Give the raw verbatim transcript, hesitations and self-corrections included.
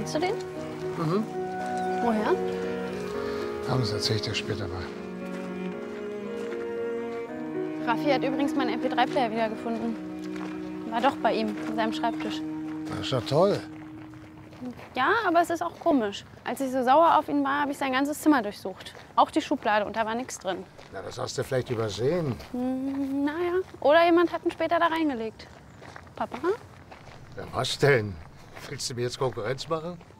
Kennst du den? Mhm. Woher? Aber das erzähle ich dir später mal. Raffi hat übrigens meinen M P drei Player wiedergefunden. War doch bei ihm, in seinem Schreibtisch. Das ist doch toll. Ja, aber es ist auch komisch. Als ich so sauer auf ihn war, habe ich sein ganzes Zimmer durchsucht. Auch die Schublade, und da war nichts drin. Na, das hast du vielleicht übersehen. Hm, naja, oder jemand hat ihn später da reingelegt. Papa? Ja, was denn? Willst du mir jetzt Konkurrenz machen?